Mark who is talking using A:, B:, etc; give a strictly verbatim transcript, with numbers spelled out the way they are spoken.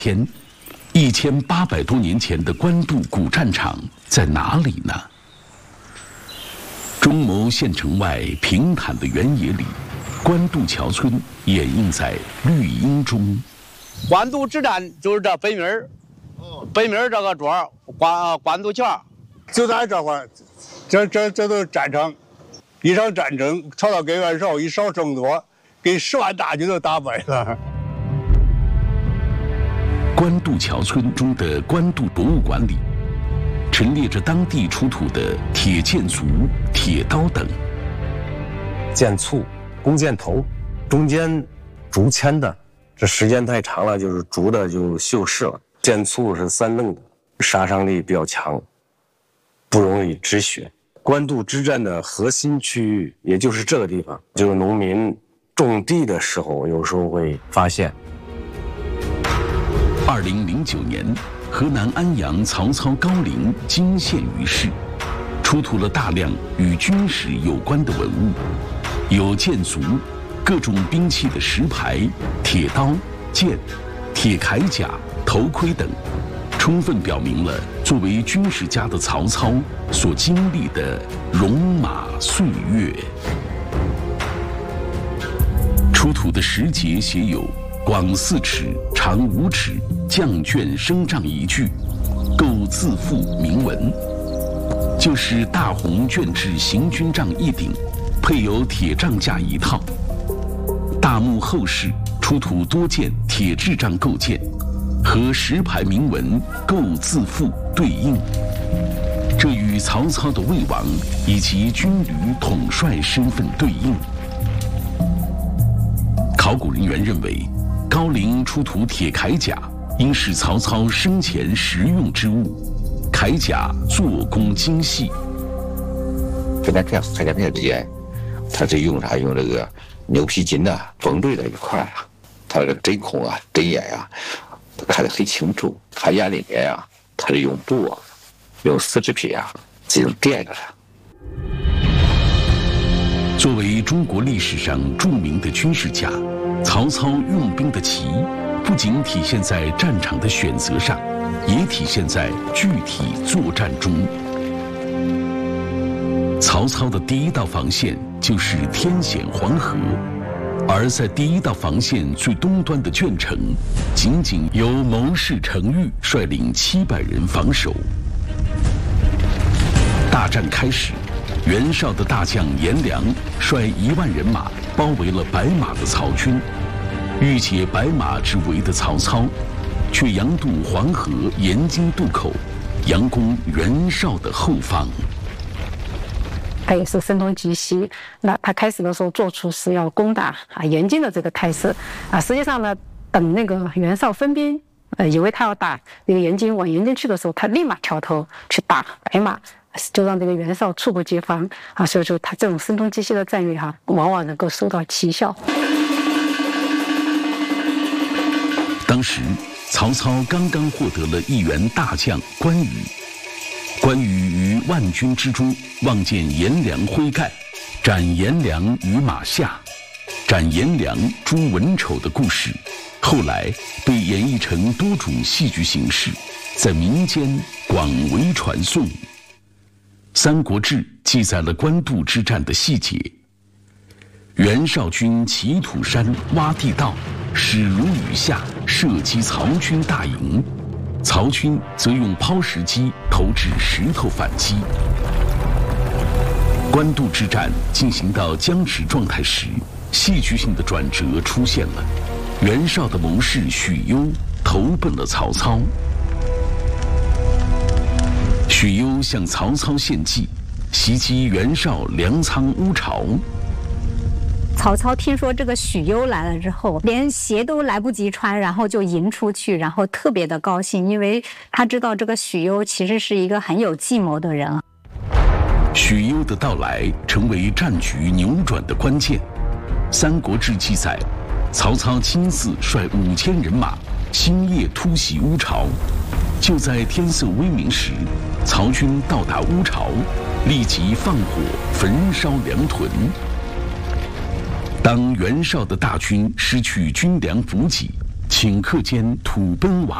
A: 天，一千八百多年前的官渡古战场在哪里呢？中牟县城外平坦的原野里，官渡桥村掩映在绿荫中。
B: 官渡之战就是这北面，北面这个庄官官渡桥，
C: 就在这块儿，这这这都是战场。一场战争，曹操跟袁绍以少胜多，给十万大军都打败了。
A: 官渡桥村中的官渡博物馆里，陈列着当地出土的铁剑足、铁刀等。
D: 剑簇、弓箭头，中间竹签的，这时间太长了，就是竹的就锈蚀了。剑簇是三棱的，杀伤力比较强，不容易止血。官渡之战的核心区域，也就是这个地方，就是农民种地的时候，有时候会发现。
A: 二零零九年，河南安阳曹操高陵惊现于世，出土了大量与军事有关的文物，有剑足、各种兵器的石牌、铁刀、剑、铁铠甲、头盔等，充分表明了作为军事家的曹操所经历的戎马岁月。出土的石碣写有广四尺、长五尺、将卷升帐一句，构自负铭文，就是大红卷制行军帐一顶，配有铁杖架一套。大墓后室出土多件铁制杖构件，和石牌铭文构自负对应，这与曹操的魏王以及军旅统帅身份对应。考古人员认为，高陵出土铁铠甲，应是曹操生前实用之物，铠甲做工精细。
E: 跟咱这样铠甲片之间，它是用啥？用这个牛皮筋呐、啊、缝缀在一块啊，它这个针孔啊、针眼呀、啊，看得很清楚。铠甲里面啊，它是用布啊、用丝织品啊这种垫着的。
A: 作为中国历史上著名的军事家，曹操用兵的奇，不仅体现在战场的选择上，也体现在具体作战中。曹操的第一道防线就是天险黄河，而在第一道防线最东端的鄄城，仅仅由谋士程昱率领七百人防守。大战开始，袁绍的大将颜良率一万人马包围了白马的曹军，欲解白马之围的曹操，却佯渡黄河沿津渡口，佯攻袁绍的后方。
F: 他也是声东击西，那他开始的时候做出是要攻打啊延津的这个态势啊，实际上呢，等那个袁绍分兵，呃，以为他要打那个延津，往延津去的时候，他立马调头去打白马，就让这个袁绍猝不及防啊，所以说他这种声东击西的战略哈、啊，往往能够收到奇效。
A: 当时曹操刚刚获得了一员大将关羽。关羽于万军之中望见颜良挥盖，斩颜良于马下，斩颜良诛文丑的故事，后来被演绎成多种戏剧形式，在民间广为传颂。《三国志》记载了官渡之战的细节。袁绍军齐土山挖地道，矢如雨下，射击曹军大营。曹军则用抛石机投掷石头反击。官渡之战进行到僵持状态时，戏剧性的转折出现了。袁绍的谋士许攸投奔了曹操。许攸向曹操献计，袭击袁绍粮仓乌巢。
G: 曹操听说这个许攸来了之后，连鞋都来不及穿，然后就迎出去，然后特别的高兴，因为他知道这个许攸其实是一个很有计谋的人。
A: 许攸的到来成为战局扭转的关键。《三国志》记载，曹操亲自率五千人马，星夜突袭乌巢。就在天色微明时，曹军到达乌巢，立即放火焚烧粮屯。当袁绍的大军失去军粮补给， 顷刻间土崩瓦